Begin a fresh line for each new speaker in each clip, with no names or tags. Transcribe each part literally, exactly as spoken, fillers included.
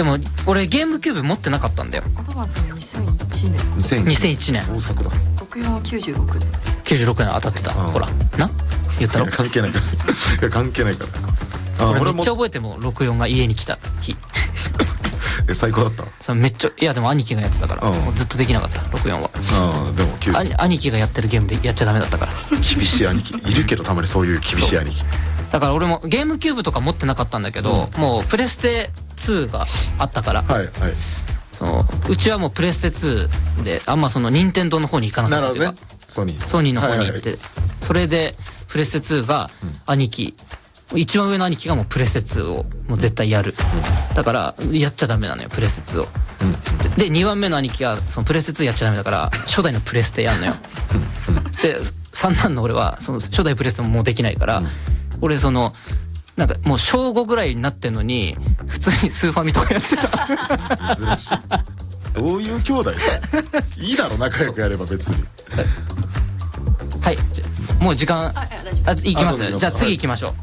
でも俺ゲームキューブ持ってなかったんだよ。
アドバンスはにせんいちねん。
にせんいちねん
大作だ。
ろくじゅうよんはきゅうじゅうろくねん。
きゅうじゅうろくねん当たってた。ほらな言ったろ。
関係ないからいや関係ないからあ
俺めっちゃ覚えてもろくじゅうよんが家に来た日
え最高だった。
それめっちゃいやでも兄貴がやってたからもうずっとできなかったろくじゅうよんは。
ああでもきゅうじゅう
兄兄貴がやってるゲームでやっちゃダメだったから。
厳しい兄貴いるけどたまにそういう厳しい兄貴。
だから俺もゲームキューブとか持ってなかったんだけど、うん、もうプレステツーがあったから、
はいはい、
そのうちはもうプレステツーであんまその任天堂の方に行かなかったというか、
ね、ソニー
ソニーの方に行って、はいはい、それでプレステツーが兄貴、うん、一番上の兄貴がもうプレステツーをもう絶対やる、うん、だからやっちゃダメなのよプレステツーを、うん、でにばんめの兄貴がそのプレステツーやっちゃダメだから初代のプレステやんのよで三男の俺はその初代プレステももうできないから、うん、俺そのなんかもう小ごぐらいになってんのに普通にスーファミとかやってた
珍しい。どういう兄弟さいいだろ仲良くやれば別に。
はいじゃもう時間あ行きます。じゃあ次行きましょう、はい、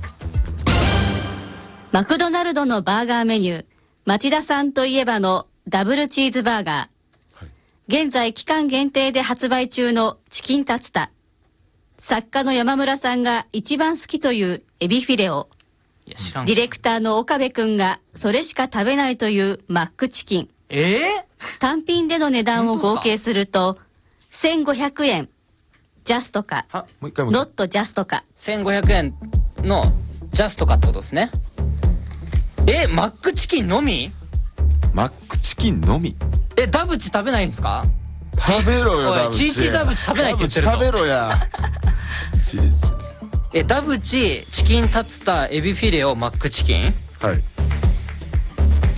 マクドナルドのバーガーメニュー町田さんといえばのダブルチーズバーガー、はい、現在期間限定で発売中のチキンタツタ、作家の山村さんが一番好きというエビフィレオ、ディレクターの岡部くんがそれしか食べないというマックチキン、
えー、
単品での値段を合計するとせんごひゃくえんジャストかノットジャストか。
せんごひゃくえんのジャストかってことですね。えマックチキンのみ？
マックチキンのみ？
えダブチ食べないんですか？
食べろよダブチ。
チーチーダブチ食べないって言ってるぞ。
食べろやチーチ
えダブチチキンタツタエビフィレオマックチキン、
はい、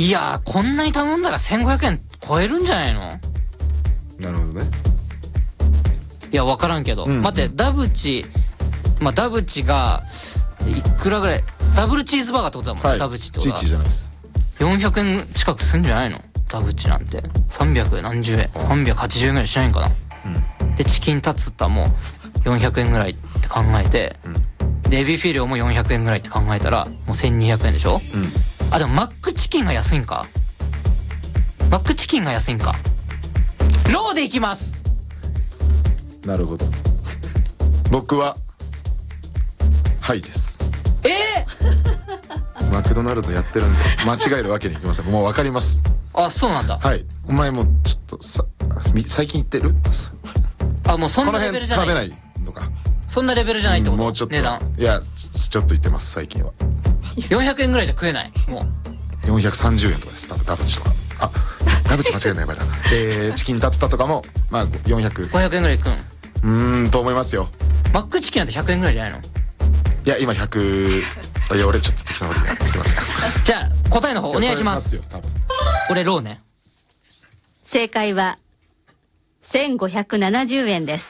いやーこんなに頼んだらせんごひゃくえん超えるんじゃないの？
なるほどね。
いや分からんけど、うん、待ってダブチまあダブチがいくらぐらいダブルチーズバーガーってことだもんね、はい、ダブチってことは
チーチーじゃないです。
よんひゃくえん近くすんじゃないのダブチなんて。さんびゃくなんじゅうえんさんびゃくはちじゅうえんぐらいしないんかな、うん、でチキンタツタもよんひゃくえんぐらいって考えて、うん、でエビフィレオもよんひゃくえんぐらいって考えたらもうせんにひゃくえんでしょ、うん、あでもマックチキンが安いんか。マックチキンが安いんか。ローでいきます。
なるほど。僕ははいです。
え
ー、マクドナルドやってるんで間違えるわけにいきません。もう分かります。
あそうなんだ。
はい。お前もちょっとさ最近言ってる
あもうそんなレベルじゃない。
この辺食べないのか。
そんなレベルじゃないってこと？
もうちょっと
値段。
いやちょっと言ってます最近は。
よんひゃくえんぐらいじゃ食えない。も
うよんひゃくさんじゅうえんとかです。多分ダブチとか。あダブチ間違えないやばいな。えー、チキンタツタとかもまあよんひゃく
ごひゃくえんぐらいいくん。
うーんと思いますよ。
マックチキンなんてひゃくえんぐらいじゃないの？
いや今ひゃくいや俺ちょっと適当なこと言うすいません
じゃあ答えの方お願いします。
よ多分
俺ローね。
正解はせんごひゃくななじゅうえんです。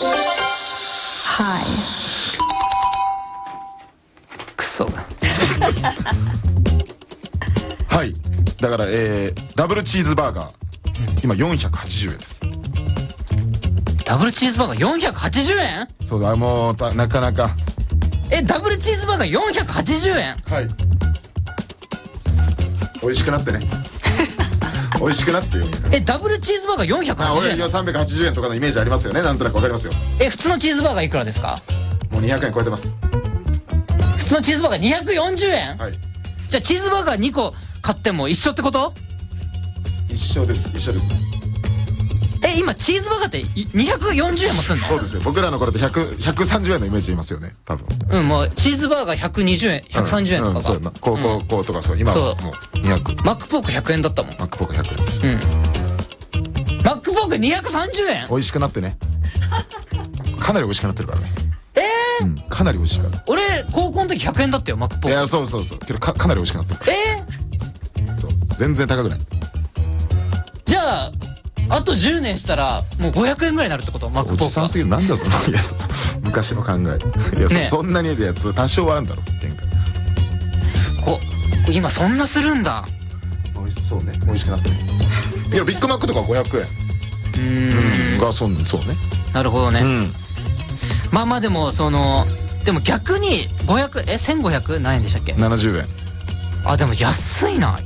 はいクソが
はいだからえー、ダブルチーズバーガー、うん、今よんひゃくはちじゅうえんです。
ダブルチーズバーガーよんひゃくはちじゅうえん？
そうだもうなかなか。
えダブルチーズバーガーよんひゃくはちじゅうえん？
はい美味しくなってね美味しくなってよ。
えダブルチーズバーガーよんひゃくはちじゅうえん？
俺はさんびゃくはちじゅうえんとかのイメージありますよね。なんとなくわかりますよ。
え普通のチーズバーガーいくらですか？
もうにひゃくえん超えてます。
普通のチーズバーガーにひゃくよんじゅうえん？
はい。
じゃあチーズバーガーにこ買っても一緒ってこと？
一緒です一緒です。
え今チーズバーガーってにひゃくよんじゅうえんもすんの？
そうですよ。僕らの頃ってひゃく、ひゃくさんじゅうえんのイメージいますよね多分。
うんもうチーズバーガーひゃくにじゅうえんひゃくさんじゅうえんとかか、
うんうん、そう高校校とかそう今はもうにひゃく。
マックポークひゃくえんだったもん。
マックポークひゃくえんでした。
うんマックポークにひゃくさんじゅうえん？
美味しくなってねかなり美味しくなってるからね。
えー、
うん、かなり美味しいから。
俺高校の時ひゃくえんだったよマックポーク。
いやそうそうそうけど か, かなり美味しくなってるから。
えー、
そう全然高くない。
じゃああとじゅうねんしたらもうごひゃくえんぐらいになるってこと？マックポーク。
おじさんすぎる。なんだそのいやそ昔の考えいや、ね、そ, そんなにやると多少はあるんだろ喧嘩。
こ今そんなするんだ。
そうね美味しくなってね。いやビッグマックとかごひゃくえんうーんがそんそうね。
なるほどね、うん、まあまあでもそのでも逆にごひゃくえせんごひゃく何円でしたっけ？
ななじゅうえん。
あでも安いな。